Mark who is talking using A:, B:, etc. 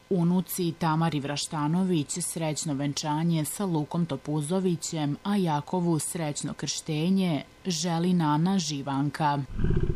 A: Unuci Tamari Vraštanović srećno venčanje sa Lukom Topuzovićem, a Jakovu srećno krštenje želi Nana Živanka.